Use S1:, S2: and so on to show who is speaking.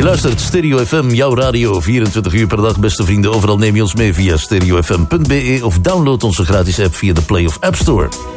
S1: luistert Stereo FM, jouw radio, 24 uur per dag. Beste vrienden, overal neem je ons mee via stereofm.be... of download onze gratis app via de Play of App Store.